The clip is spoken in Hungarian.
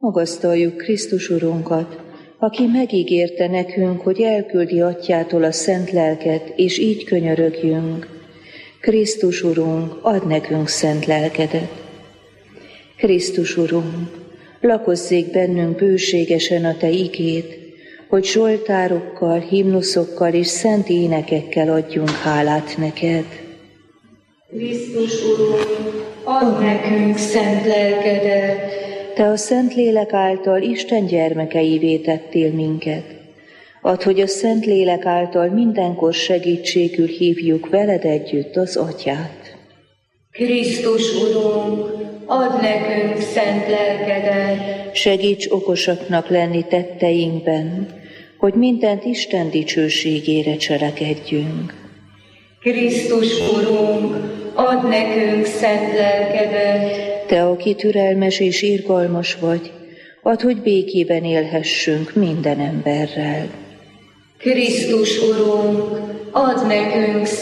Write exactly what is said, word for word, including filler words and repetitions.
Magasztaljuk Krisztus Urunkat, aki megígérte nekünk, hogy elküldi Atyától a szent lelket, és így könyörögjünk. Krisztus Urunk, add nekünk szent lelkedet. Krisztus Urunk, lakozzék bennünk bőségesen a Te igéd, hogy zsoltárokkal, himnuszokkal és szent énekekkel adjunk hálát neked. Krisztus Urunk, add nekünk szent lelkedet. Te a Szentlélek által Isten gyermekeivé tettél minket. Add, hogy a Szentlélek által mindenkor segítségül hívjuk veled együtt az Atyát. Krisztus Urunk, add nekünk szent lelkedet. Segíts okosaknak lenni tetteinkben, hogy mindent Isten dicsőségére cselekedjünk. Krisztus Urunk, add nekünk szent lelkedet. Te, aki türelmes és irgalmas vagy, add, hogy békében élhessünk minden emberrel. Krisztus Urunk, add nekünk